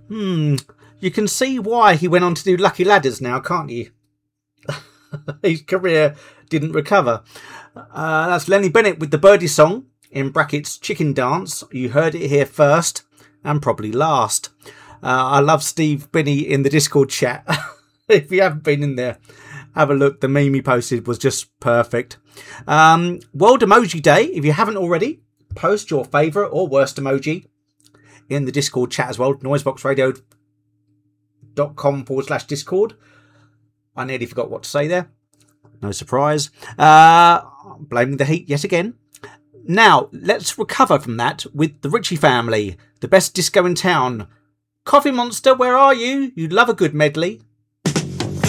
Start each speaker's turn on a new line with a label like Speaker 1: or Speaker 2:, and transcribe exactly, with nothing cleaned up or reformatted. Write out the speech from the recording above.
Speaker 1: Hmm, you can see why he went on to do Lucky Ladders now, can't you? His career didn't recover. Uh, that's Lenny Bennett with the Birdie song, in brackets Chicken Dance. You heard it here first and probably last. Uh, I love Steve Binney in the Discord chat. If you haven't been in there, have a look. The meme he posted was just perfect. Um, World Emoji Day. If you haven't already, post your favourite or worst emoji in the Discord chat as well. noiseboxradio.com forward slash Discord. I nearly forgot what to say there. No surprise. Uh, blaming the heat yet again. Now, let's recover from that with the Ritchie family. The best disco in town. Coffee Monster, where are you? You love a good medley.